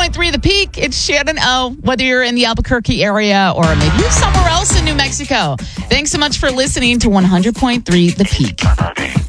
100.3 The Peak. It's Shannon O. Whether you're in the Albuquerque area or maybe you're somewhere else in New Mexico. Thanks so much for listening to 100.3 The Peak.